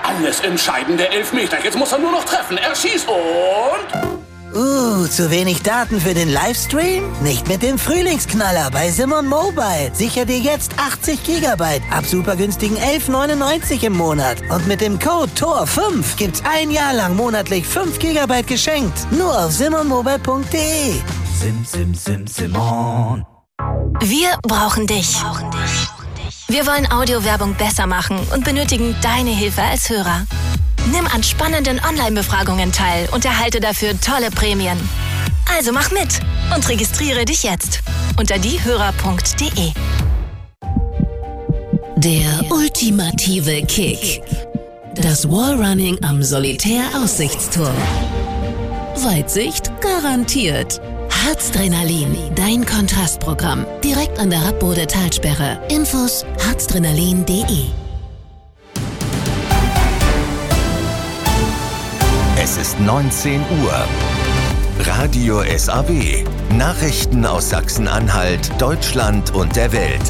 alles entscheidende Elfmeter. Jetzt muss er nur noch treffen. Er schießt und... Zu wenig Daten für den Livestream? Nicht mit dem Frühlingsknaller bei Simon Mobile. Sicher dir jetzt 80 GB ab super günstigen 11,99 im Monat. Und mit dem Code TOR5 gibt's ein Jahr lang monatlich 5 GB geschenkt. Nur auf simonmobile.de. Simon. Wir brauchen dich. Wir wollen Audiowerbung besser machen und benötigen deine Hilfe als Hörer. Nimm an spannenden Online-Befragungen teil und erhalte dafür tolle Prämien. Also mach mit und registriere dich jetzt unter diehörer.de. Der ultimative Kick. Das Wallrunning am Solitär-Aussichtsturm. Weitsicht garantiert. Harzdrenalin, dein Kontrastprogramm. Direkt an der Radbode-Talsperre. Infos harzdrenalin.de. Es ist 19 Uhr. Radio SAW. Nachrichten aus Sachsen-Anhalt, Deutschland und der Welt.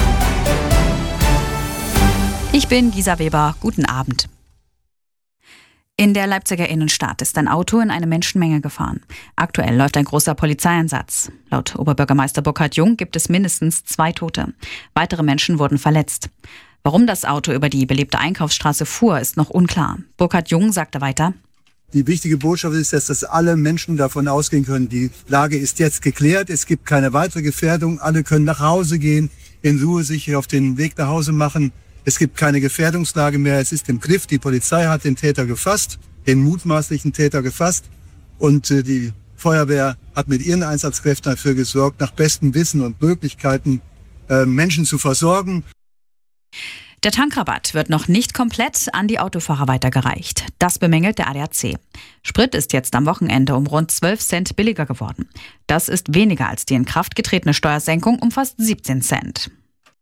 Ich bin Gisa Weber. Guten Abend. In der Leipziger Innenstadt ist ein Auto in eine Menschenmenge gefahren. Aktuell läuft ein großer Polizeieinsatz. Laut Oberbürgermeister Burkhard Jung gibt es mindestens 2 Tote. Weitere Menschen wurden verletzt. Warum das Auto über die belebte Einkaufsstraße fuhr, ist noch unklar. Burkhard Jung sagte weiter: Die wichtige Botschaft ist, dass alle Menschen davon ausgehen können, die Lage ist jetzt geklärt, es gibt keine weitere Gefährdung, alle können nach Hause gehen, in Ruhe sich auf den Weg nach Hause machen. Es gibt keine Gefährdungslage mehr, es ist im Griff, die Polizei hat den Täter gefasst, den mutmaßlichen Täter gefasst und die Feuerwehr hat mit ihren Einsatzkräften dafür gesorgt, nach bestem Wissen und Möglichkeiten Menschen zu versorgen. Der Tankrabatt wird noch nicht komplett an die Autofahrer weitergereicht. Das bemängelt der ADAC. Sprit ist jetzt am Wochenende um rund 12 Cent billiger geworden. Das ist weniger als die in Kraft getretene Steuersenkung um fast 17 Cent.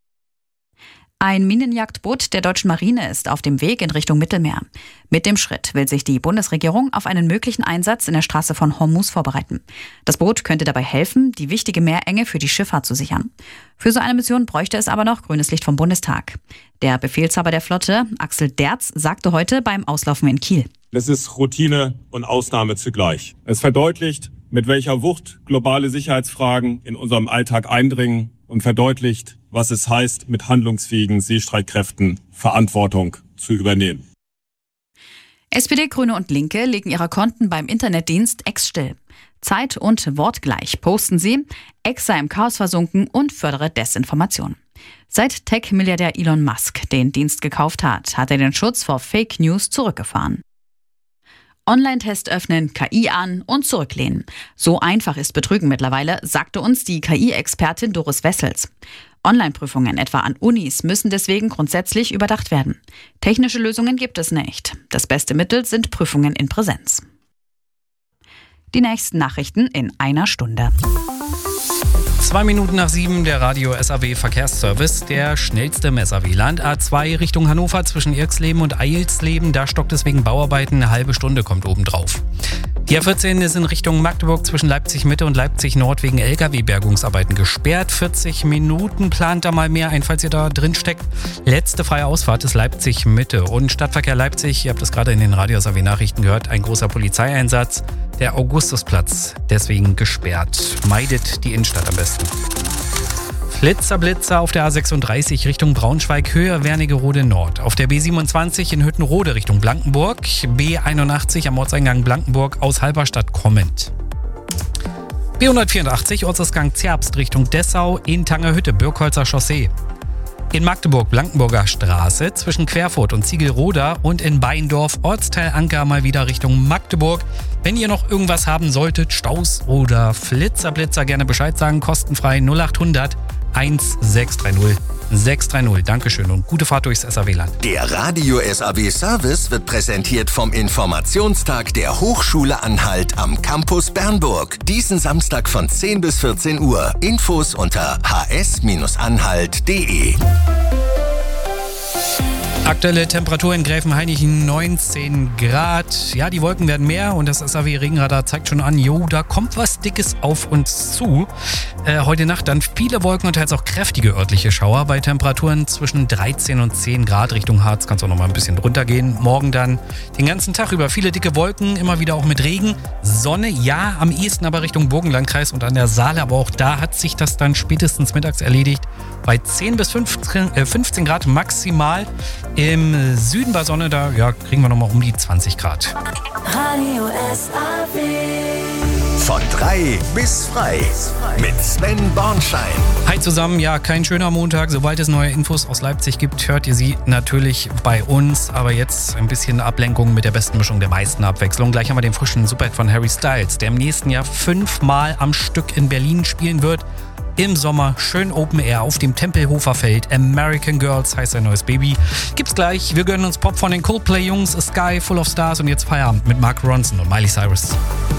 Ein Minenjagdboot der deutschen Marine ist auf dem Weg in Richtung Mittelmeer. Mit dem Schritt will sich die Bundesregierung auf einen möglichen Einsatz in der Straße von Hormuz vorbereiten. Das Boot könnte dabei helfen, die wichtige Meerenge für die Schifffahrt zu sichern. Für so eine Mission bräuchte es aber noch grünes Licht vom Bundestag. Der Befehlshaber der Flotte, Axel Derz, sagte heute beim Auslaufen in Kiel: Es ist Routine und Ausnahme zugleich. Es verdeutlicht, mit welcher Wucht globale Sicherheitsfragen in unserem Alltag eindringen und verdeutlicht, was es heißt, mit handlungsfähigen Seestreitkräften Verantwortung zu übernehmen. SPD, Grüne und Linke legen ihre Konten beim Internetdienst X still. Zeit- und wortgleich posten sie: X sei im Chaos versunken und fördere Desinformation. Seit Tech-Milliardär Elon Musk den Dienst gekauft hat er den Schutz vor Fake News zurückgefahren. Online-Test öffnen, KI an und zurücklehnen. So einfach ist Betrügen mittlerweile, sagte uns die KI-Expertin Doris Wessels. Online-Prüfungen etwa an Unis müssen deswegen grundsätzlich überdacht werden. Technische Lösungen gibt es nicht. Das beste Mittel sind Prüfungen in Präsenz. Die nächsten Nachrichten in einer Stunde. 2 Minuten nach 7 der Radio SAW Verkehrsservice, der schnellste im SAW-Land. A2 Richtung Hannover zwischen Irxleben und Eilsleben, da stockt es wegen Bauarbeiten, eine halbe Stunde kommt obendrauf. Die A14 ist in Richtung Magdeburg zwischen Leipzig-Mitte und Leipzig-Nord wegen LKW-Bergungsarbeiten gesperrt. 40 Minuten, plant da mal mehr ein, falls ihr da drin steckt. Letzte freie Ausfahrt ist Leipzig-Mitte. Und Stadtverkehr Leipzig, ihr habt das gerade in den Radio SAW Nachrichten gehört, ein großer Polizeieinsatz. Der Augustusplatz deswegen gesperrt. Meidet die Innenstadt am besten. Blitzer auf der A36 Richtung Braunschweig, Höhe Wernigerode Nord. Auf der B27 in Hüttenrode Richtung Blankenburg. B81 am Ortseingang Blankenburg aus Halberstadt kommend. B184 Ortsausgang Zerbst Richtung Dessau in Tangerhütte, Birkholzer Chaussee. In Magdeburg Blankenburger Straße zwischen Querfurt und Ziegelroda und in Beindorf Ortsteil Anker mal wieder Richtung Magdeburg. Wenn ihr noch irgendwas haben solltet, Staus oder Flitzer, gerne Bescheid sagen, kostenfrei 0800 1630 630. Dankeschön und gute Fahrt durchs SAW-Land. Der Radio SAW Service wird präsentiert vom Informationstag der Hochschule Anhalt am Campus Bernburg. Diesen Samstag von 10 bis 14 Uhr. Infos unter hs-anhalt.de. Aktuelle Temperatur in Gräfenhainichen 19 Grad. Ja, die Wolken werden mehr und das SAW-Regenradar zeigt schon an, da kommt was Dickes auf uns zu. Heute Nacht dann viele Wolken und teils auch kräftige örtliche Schauer bei Temperaturen zwischen 13 und 10 Grad. Richtung Harz kann es auch noch mal ein bisschen drunter gehen. Morgen dann den ganzen Tag über viele dicke Wolken, immer wieder auch mit Regen. Sonne, ja, am ehesten aber Richtung Burgenlandkreis und an der Saale. Aber auch da hat sich das dann spätestens mittags erledigt. Bei 10 bis 15 Grad maximal. Im Süden bei Sonne, da kriegen wir noch mal um die 20 Grad. Radio SAW. Von 3 bis frei mit Sven Bornschein. Hi zusammen, kein schöner Montag. Sobald es neue Infos aus Leipzig gibt, hört ihr sie natürlich bei uns. Aber jetzt ein bisschen Ablenkung mit der besten Mischung der meisten Abwechslung. Gleich haben wir den frischen Superhit von Harry Styles, der im nächsten Jahr 5-mal am Stück in Berlin spielen wird. Im Sommer schön Open Air auf dem Tempelhofer Feld. American Girls heißt sein neues Baby. Gibt's gleich. Wir gönnen uns Pop von den Coldplay-Jungs, A Sky Full of Stars und jetzt Feierabend mit Mark Ronson und Miley Cyrus.